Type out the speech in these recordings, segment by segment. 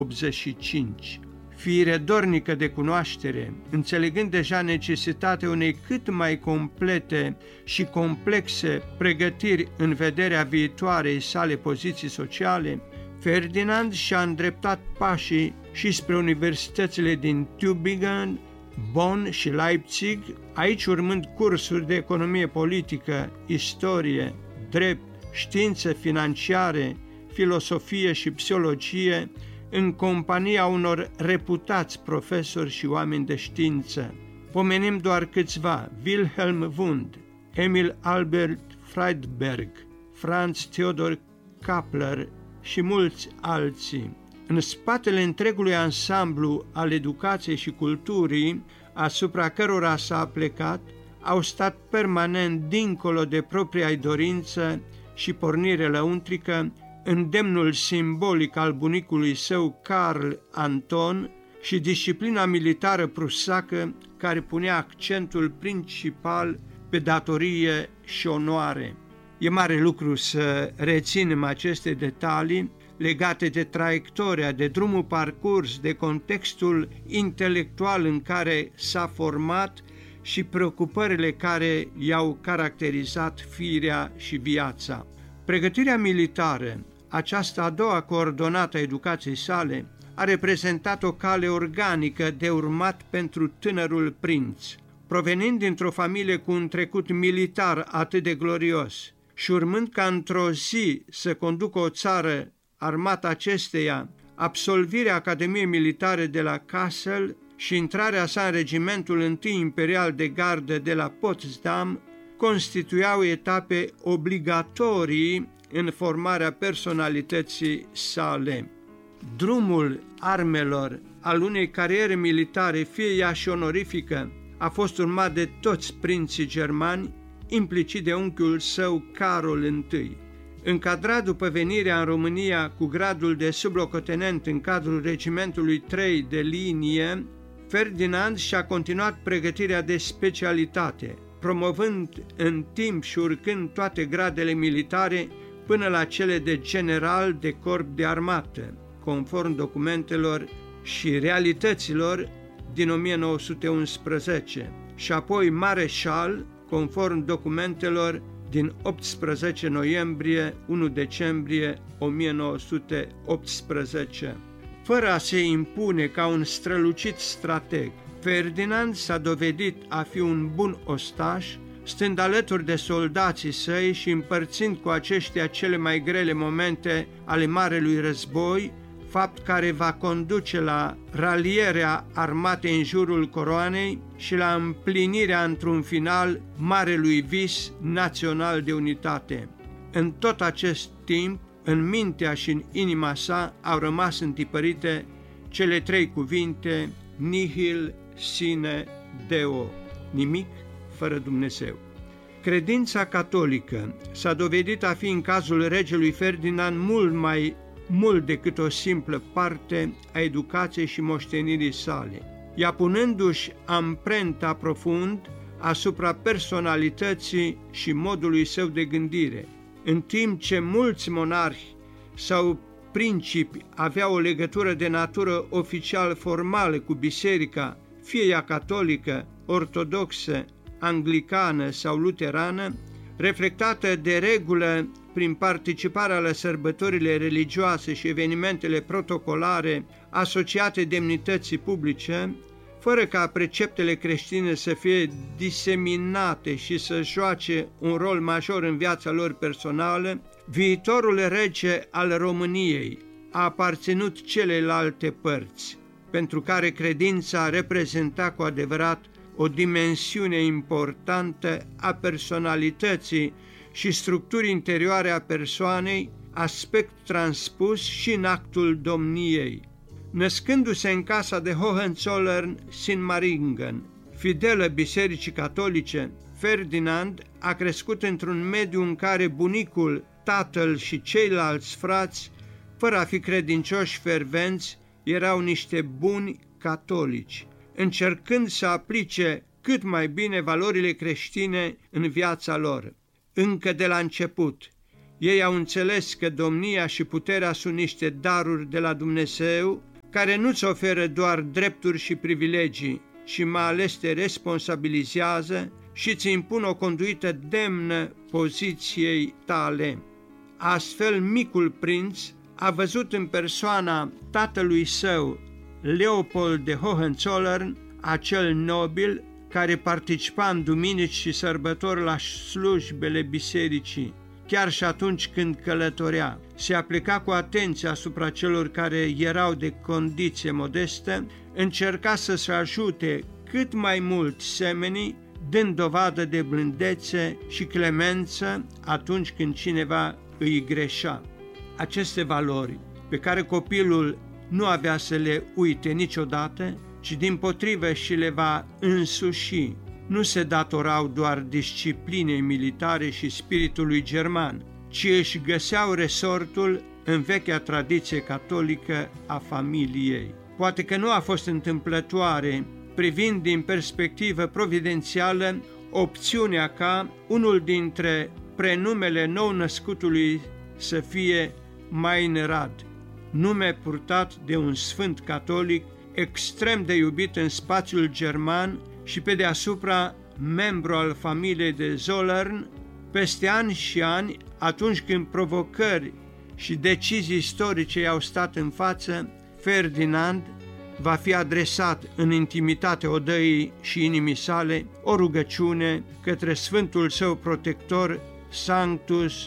85. Fire dornică de cunoaștere, înțelegând deja necesitatea unei cât mai complete și complexe pregătiri în vederea viitoarei sale poziții sociale, Ferdinand și-a îndreptat pașii și spre universitățile din Tübingen, Bonn și Leipzig, aici urmând cursuri de economie politică, istorie, drept, științe financiare, filosofie și psihologie, în compania unor reputați profesori și oameni de știință. Pomenim doar câțiva: Wilhelm Wundt, Emil Albert Friedberg, Franz Theodor Kapler și mulți alții. În spatele întregului ansamblu al educației și culturii, asupra cărora s-a plecat, au stat permanent dincolo de propria dorință și pornire lăuntrică îndemnul simbolic al bunicului său Carl Anton și disciplina militară prusacă care punea accentul principal pe datorie și onoare. E mare lucru să reținem aceste detalii legate de traiectoria, de drumul parcurs, de contextul intelectual în care s-a format și preocupările care i-au caracterizat firea și viața. Pregătirea militară, această a doua coordonată a educației sale, a reprezentat o cale organică de urmat pentru tânărul prinț. Provenind dintr-o familie cu un trecut militar atât de glorios și urmând ca într-o zi să conducă o țară, armata acesteia, absolvirea Academiei Militare de la Kassel și intrarea sa în regimentul 1 Imperial de Gardă de la Potsdam, constituiau etape obligatorii în formarea personalității sale. Drumul armelor al unei cariere militare, fie ea și onorifică, a fost urmat de toți prinții germani, implicit de unchiul său Carol I. Încadrat după venirea în România cu gradul de sublocotenent în cadrul regimentului 3 de linie, Ferdinand și-a continuat pregătirea de specialitate, promovând în timp și urcând toate gradele militare până la cele de general de corp de armată, conform documentelor și realităților din 1911, și apoi mareșal, conform documentelor din 18 noiembrie, 1 decembrie 1918. Fără a se impune ca un strălucit strateg, Ferdinand s-a dovedit a fi un bun ostaș, stând alături de soldații săi și împărțind cu aceștia cele mai grele momente ale Marelui Război, fapt care va conduce la ralierea armatei în jurul coroanei și la împlinirea într-un final marelui vis național de unitate. În tot acest timp, în mintea și în inima sa au rămas întipărite cele trei cuvinte: nihil sine Deo, nimic fără Dumnezeu. Credința catolică s-a dovedit a fi în cazul regelui Ferdinand mult decât o simplă parte a educației și moștenirii sale, ea punându-și amprenta profund asupra personalității și modului său de gândire. În timp ce mulți monarhi sau principi aveau o legătură de natură oficial formală cu biserica, fie ea catolică, ortodoxă, anglicană sau luterană, reflectată de regulă prin participarea la sărbătorile religioase și evenimentele protocolare asociate demnității publice, fără ca preceptele creștine să fie diseminate și să joace un rol major în viața lor personală, viitorul rege al României a aparținut celelalte părți, pentru care credința reprezenta cu adevărat o dimensiune importantă a personalității și structurii interioare a persoanei, aspect transpus și în actul domniei. Născându-se în casa de Hohenzollern-Sigmaringen, fidelă bisericii catolice, Ferdinand a crescut într-un mediu în care bunicul, tatăl și ceilalți frați, fără a fi credincioși fervenți, erau niște buni catolici, încercând să aplice cât mai bine valorile creștine în viața lor. Încă de la început, ei au înțeles că domnia și puterea sunt niște daruri de la Dumnezeu care nu-ți oferă doar drepturi și privilegii, ci mai ales te responsabilizează și îți impun o conduită demnă poziției tale. Astfel, micul prinț a văzut în persoana tatălui său, Leopold de Hohenzollern, acel nobil care participa în duminici și sărbători la slujbele bisericii. Chiar și atunci când călătorea, se aplica cu atenție asupra celor care erau de condiție modestă, încerca să-și ajute cât mai mult semenii, dând dovadă de blândețe și clemență atunci când cineva îi greșea. Aceste valori pe care copilul nu avea să le uite niciodată, ci dimpotrivă și le va însuși, nu se datorau doar disciplinei militare și spiritului german, ci își găseau resortul în vechea tradiție catolică a familiei. Poate că nu a fost întâmplătoare, privind din perspectivă providențială, opțiunea ca unul dintre prenumele nou-născutului să fie Meinrad, nume purtat de un sfânt catolic extrem de iubit în spațiul german și pe deasupra membru al familiei de Zollern. Peste ani și ani, atunci când provocări și decizii istorice i-au stat în față, Ferdinand va fi adresat în intimitatea odăii și inimii sale o rugăciune către Sfântul său protector, Sanctus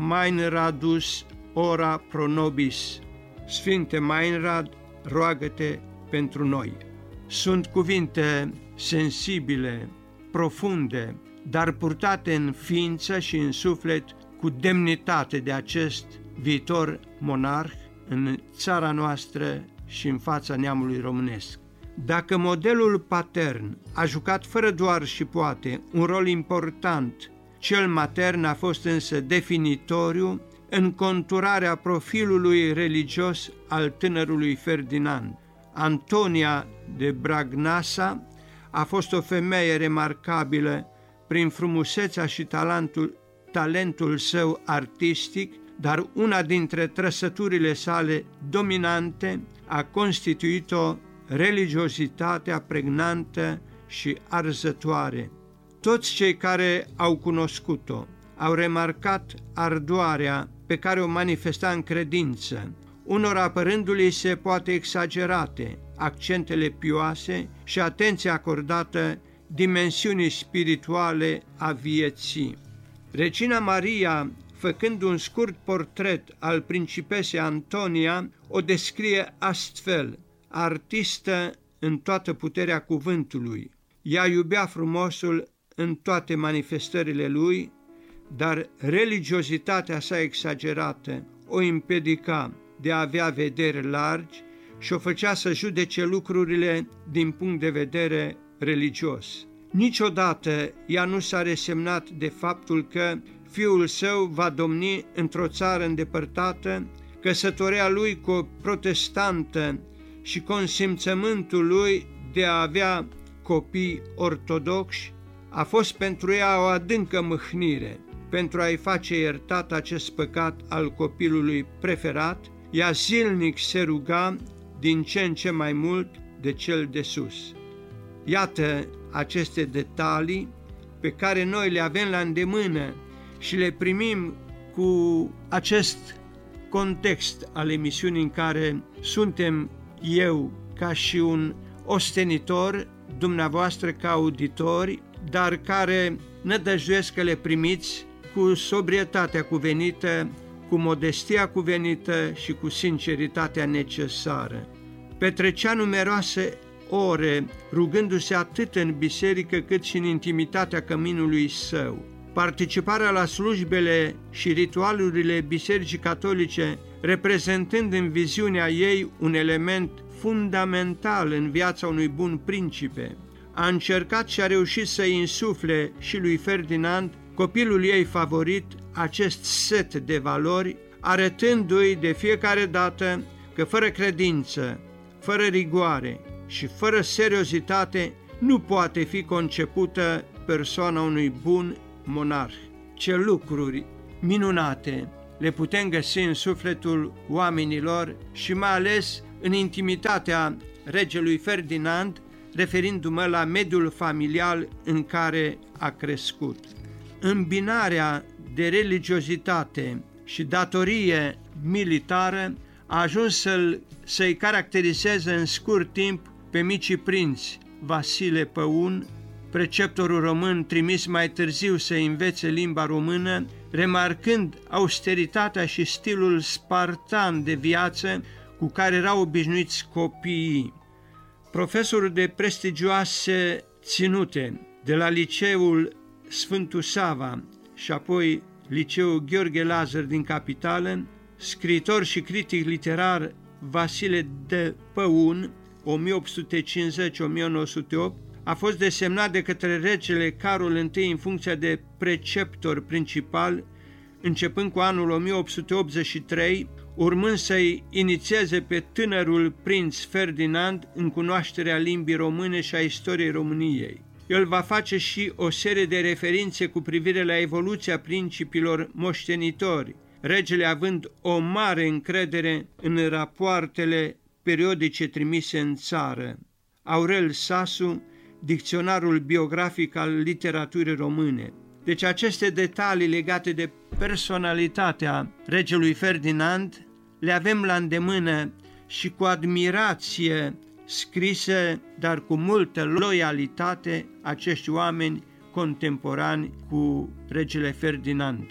Meinradus ora pro nobis. Sfinte Meinrad, roagă-te pentru noi. Sunt cuvinte sensibile, profunde, dar purtate în ființă și în suflet cu demnitate de acest viitor monarh în țara noastră și în fața neamului românesc. Dacă modelul patern a jucat fără doar și poate un rol important, cel matern a fost însă definitoriu în conturarea profilului religios al tânărului Ferdinand. Antonia de Braganza a fost o femeie remarcabilă prin frumusețea și talentul său artistic, dar una dintre trăsăturile sale dominante a constituit-o religiozitatea pregnantă și arzătoare. Toți cei care au cunoscut-o au remarcat ardoarea pe care o manifesta în credință, unora părându-i se poate exagerate, accentele pioase și atenția acordată dimensiunii spirituale a vieții. Regina Maria, făcând un scurt portret al principesei Antonia, o descrie astfel: artistă în toată puterea cuvântului. Ea iubea frumosul în toate manifestările lui, dar religiozitatea sa exagerată o împiedica de a avea vederi largi și o făcea să judece lucrurile din punct de vedere religios. Niciodată ea nu s-a resemnat de faptul că fiul său va domni într-o țară îndepărtată, căsătoria lui cu o protestantă și consimțământul lui de a avea copii ortodoxi a fost pentru ea o adâncă mâhnire. Pentru a-i face iertat acest păcat al copilului preferat, ea zilnic se ruga din ce în ce mai mult de cel de sus. Iată aceste detalii pe care noi le avem la îndemână și le primim cu acest context al emisiunii în care suntem eu ca și un ostenitor, dumneavoastră ca auditori, dar care nădăjduiesc că le primiți cu sobrietatea cuvenită, cu modestia cuvenită și cu sinceritatea necesară. Petrecea numeroase ore rugându-se atât în biserică cât și în intimitatea căminului său. Participarea la slujbele și ritualurile bisericii catolice, reprezentând în viziunea ei un element fundamental în viața unui bun principe, a încercat și a reușit să-i insufle și lui Ferdinand, copilul ei favorit, acest set de valori, arătându-i de fiecare dată că fără credință, fără rigoare și fără seriozitate nu poate fi concepută persoana unui bun monarh. Ce lucruri minunate le putem găsi în sufletul oamenilor și mai ales în intimitatea regelui Ferdinand, referindu-mă la mediul familial în care a crescut. Îmbinarea de religiozitate și datorie militară a ajuns să-i caracterizeze în scurt timp pe micii prinți Vasile Păun, preceptorul român trimis mai târziu să învețe limba română, remarcând austeritatea și stilul spartan de viață cu care erau obișnuiți copiii. Profesorul de prestigioase ținute de la liceul Sfântul Sava și apoi liceul Gheorghe Lazar din capitală, scriitor și critic literar Vasile de Păun, 1850-1908, a fost desemnat de către regele Carol I în funcția de preceptor principal, începând cu anul 1883, urmând să-i inițieze pe tânărul prinț Ferdinand în cunoașterea limbii române și a istoriei României. El va face și o serie de referințe cu privire la evoluția principilor moștenitori, regele având o mare încredere în rapoartele periodice trimise în țară. Aurel Sasu, Dicționarul biografic al literaturii române. Deci aceste detalii legate de personalitatea regelui Ferdinand le avem la îndemână și cu admirație scrise, dar cu multă loialitate, acești oameni contemporani cu regele Ferdinand.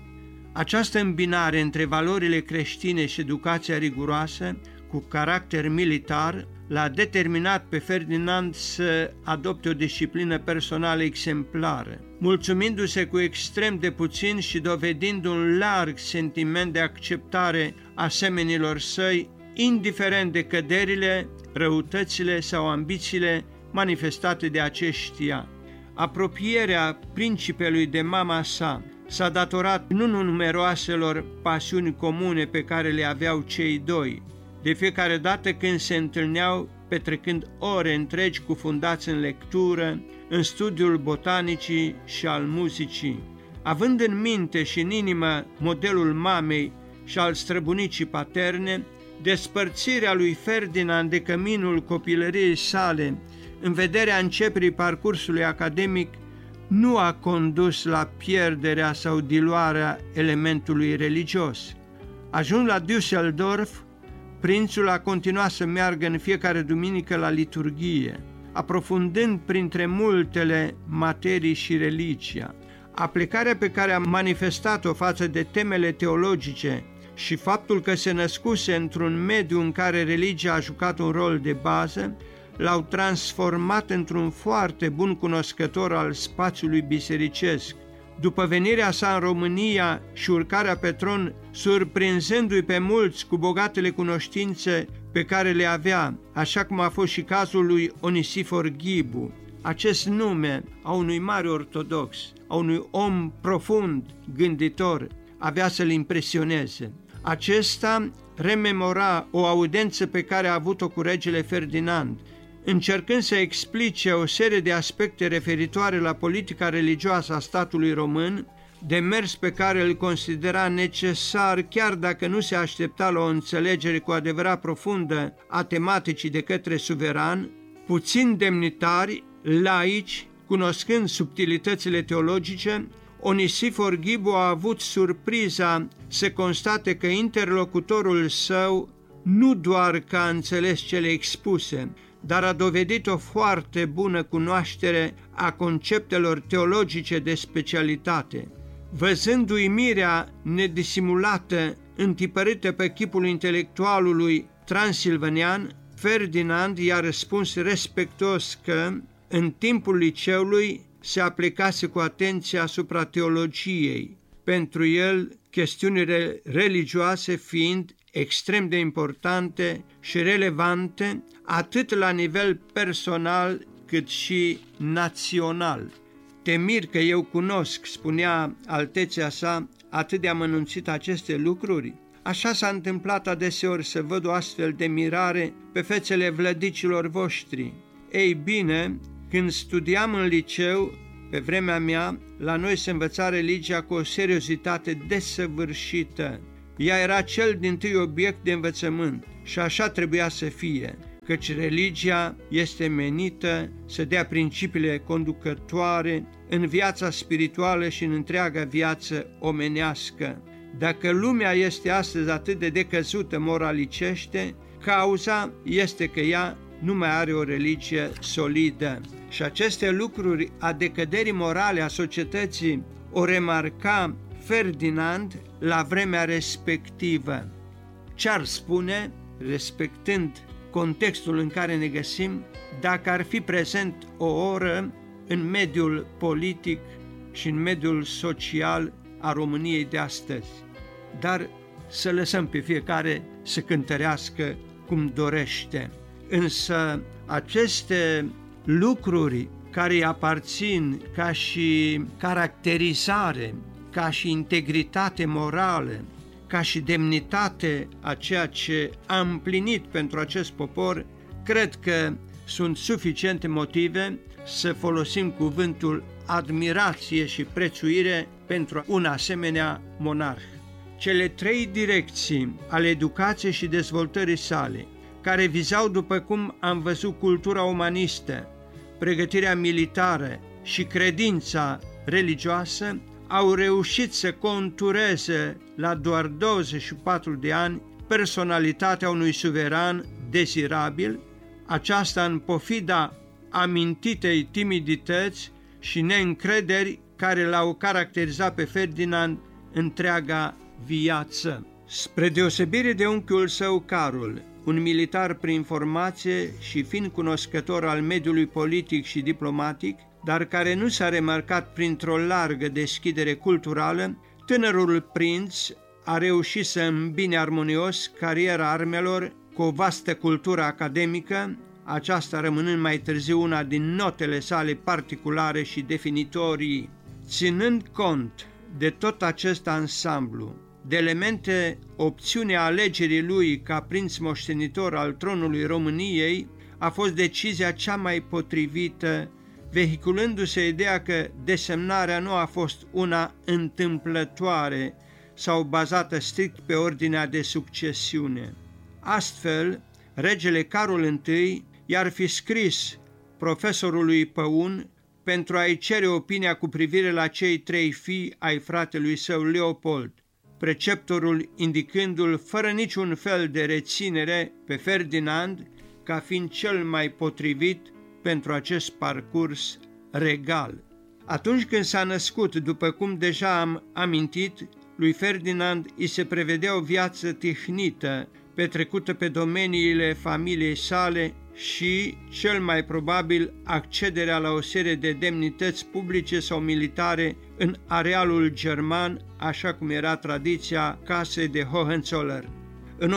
Această îmbinare între valorile creștine și educația riguroasă cu caracter militar l-a determinat pe Ferdinand să adopte o disciplină personală exemplară, mulțumindu-se cu extrem de puțin și dovedind un larg sentiment de acceptare a semenilor săi, indiferent de căderile, răutățile sau ambițiile manifestate de aceștia. Apropierea principelui de mama sa s-a datorat nu numeroaselor pasiuni comune pe care le aveau cei doi, de fiecare dată când se întâlneau petrecând ore întregi cufundați în lectură, în studiul botanicii și al muzicii. Având în minte și în inimă modelul mamei și al străbunicii paterne, despărțirea lui Ferdinand de căminul copilăriei sale în vederea începerii parcursului academic nu a condus la pierderea sau diluarea elementului religios. Ajuns la Düsseldorf, prințul a continuat să meargă în fiecare duminică la liturghie, aprofundând printre multele materii și religia. Aplicarea pe care a manifestat-o față de temele teologice și faptul că se născuse într-un mediu în care religia a jucat un rol de bază, l-au transformat într-un foarte bun cunoscător al spațiului bisericesc. După venirea sa în România și urcarea pe tron, surprinzându-i pe mulți cu bogatele cunoștințe pe care le avea, așa cum a fost și cazul lui Onisifor Ghibu, acest nume a unui mare ortodox, a unui om profund gânditor, avea să-l impresioneze. Acesta rememora o audiență pe care a avut-o cu regele Ferdinand, încercând să explice o serie de aspecte referitoare la politica religioasă a statului român, demers pe care îl considera necesar, chiar dacă nu se aștepta la o înțelegere cu adevărat profundă a tematicii de către suveran. Puțini demnitari, laici, cunoscând subtilitățile teologice, Onisifor Ghibu a avut surpriza să constate că interlocutorul său nu doar că a înțeles cele expuse, dar a dovedit o foarte bună cunoaștere a conceptelor teologice de specialitate. Văzând uimirea nedisimulată întipărită pe chipul intelectualului transilvanian, Ferdinand i-a răspuns respectuos că, în timpul liceului, se aplicase cu atenție asupra teologiei, pentru el chestiunile religioase fiind extrem de importante și relevante atât la nivel personal cât și național. Te mir că eu cunosc, spunea altețea sa, atât de amănunțit aceste lucruri. Așa s-a întâmplat adeseori să văd o astfel de mirare pe fețele vlădicilor voștri. Ei bine, când studiam în liceu, pe vremea mea, la noi se învăța religia cu o seriozitate desăvârșită, ea era cel dintâi obiect de învățământ și așa trebuia să fie, căci religia este menită să dea principiile conducătoare în viața spirituală și în întreaga viață omenească. Dacă lumea este astăzi atât de decăzută moralicește, cauza este că ea nu mai are o religie solidă. Și aceste lucruri a decăderii morale a societății o remarca Ferdinand la vremea respectivă. Ce-ar spune, respectând contextul în care ne găsim, dacă ar fi prezent o oră în mediul politic și în mediul social a României de astăzi? Dar să lăsăm pe fiecare să cântărească cum dorește. Însă aceste lucruri care îi aparțin ca și caracterizare, ca și integritate morală, ca și demnitate a ceea ce a împlinit pentru acest popor, cred că sunt suficiente motive să folosim cuvântul admirație și prețuire pentru un asemenea monarh. Cele 3 direcții ale educației și dezvoltării sale, care vizau, după cum am văzut, cultura umanistă, pregătirea militară și credința religioasă, au reușit să contureze la doar 24 de ani personalitatea unui suveran dezirabil, aceasta în pofida amintitei timidități și neîncrederi care l-au caracterizat pe Ferdinand întreaga viață. Spre deosebire de unchiul său Carol, un militar prin formație și fiind cunoscător al mediului politic și diplomatic, dar care nu s-a remarcat printr-o largă deschidere culturală, tânărul prinț a reușit să îmbine armonios cariera armelor cu o vastă cultură academică, aceasta rămânând mai târziu una din notele sale particulare și definitorii. Ținând cont de tot acest ansamblu, de elemente opțiunea alegerii lui ca prinț moștenitor al tronului României, a fost decizia cea mai potrivită, vehiculându-se ideea că desemnarea nu a fost una întâmplătoare sau bazată strict pe ordinea de succesiune. Astfel, regele Carol I i-ar fi scris profesorului Păun pentru a-i cere opinia cu privire la cei 3 fii ai fratelui său Leopold, preceptorul indicându-l fără niciun fel de reținere pe Ferdinand ca fiind cel mai potrivit pentru acest parcurs regal. Atunci când s-a născut, după cum deja am amintit, lui Ferdinand îi se prevedea o viață tihnită, petrecută pe domeniile familiei sale și, cel mai probabil, accederea la o serie de demnități publice sau militare în arealul german, așa cum era tradiția casei de Hohenzollern. În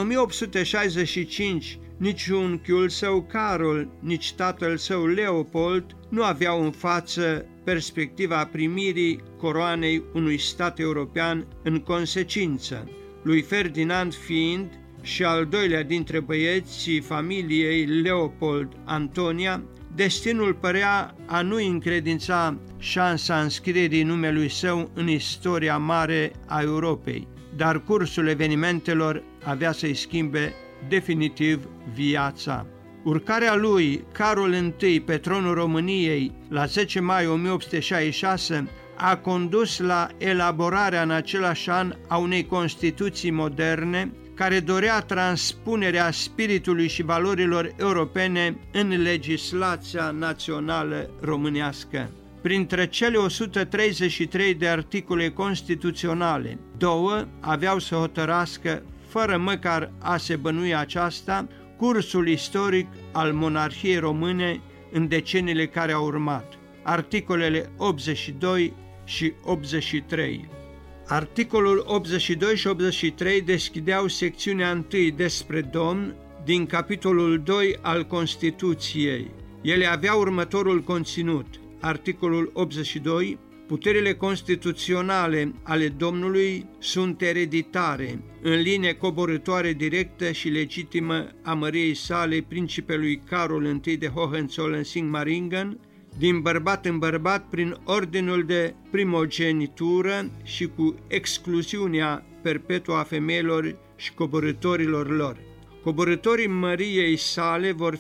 1865, nici unchiul său Carol, nici tatăl său Leopold nu aveau în față perspectiva primirii coroanei unui stat european în consecință, lui Ferdinand fiind și al doilea dintre băieții familiei Leopold Antonia, destinul părea a nu încredința șansa înscrierii numelui său în istoria mare a Europei, dar cursul evenimentelor avea să-i schimbe definitiv viața. Urcarea lui, Carol I, pe tronul României la 10 mai 1866 a condus la elaborarea în același an a unei Constituții moderne care dorea transpunerea spiritului și valorilor europene în legislația națională românească. Printre cele 133 de articole constituționale, 2 aveau să hotărască, fără măcar a se bănui aceasta, cursul istoric al monarhiei române în deceniile care au urmat, articolele 82 și 83. Articolul 82 și 83 deschideau secțiunea 1 despre domn din capitolul 2 al Constituției. Ele aveau următorul conținut. Articolul 82. Puterile constituționale ale domnului sunt ereditare, în linie coborâtoare directă și legitimă a măriei sale principelui Carol I de Hohenzollern-Sigmaringen, din bărbat în bărbat prin ordinul de primogenitură și cu excluziunea perpetuă a femeilor și coborâtorilor lor. Coborâtorii măriei sale vor